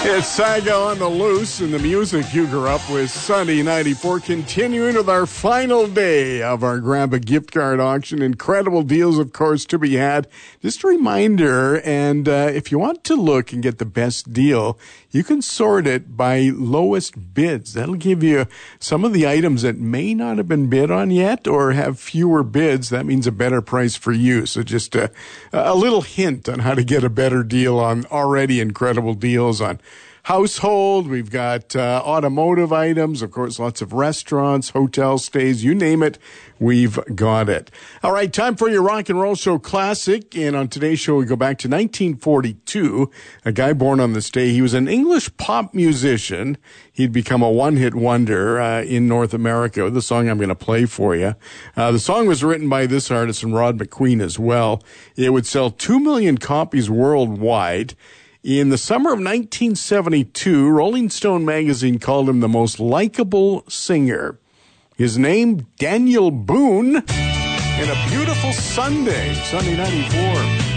It's Saga on the Loose, and the music you grew up with, Sunny 94, continuing with our final day of our Grab a Gift Card auction. Incredible deals, of course, to be had. Just a reminder, and if you want to look and get the best deal, you can sort it by lowest bids. That'll give you some of the items that may not have been bid on yet or have fewer bids. That means a better price for you. So just a little hint on how to get a better deal on already incredible deals on household. We've got automotive items, of course, lots of restaurants, hotel stays, you name it, we've got it. All right, time for your Rock and Roll Show Classic. And on today's show, we go back to 1942. A guy born on this day. He was an English pop musician. He'd become a one-hit wonder in North America with the song I'm going to play for you. The song was written by this artist and Rod McQueen as well. It would sell 2 million copies worldwide. In the summer of 1972, Rolling Stone magazine called him the most likable singer. His name, Daniel Boone, and a beautiful Sunday, Sunday 94.